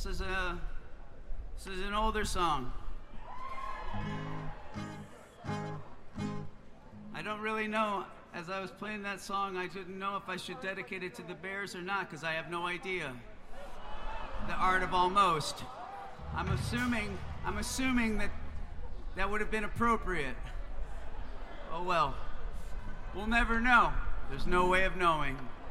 This is an older song. I don't really know. As I was playing that song, I didn't know if I should dedicate it to the Bears or not, because I have no idea. The Art of Almost. I'm assuming that would have been appropriate. Oh well. We'll never know. There's no way of knowing.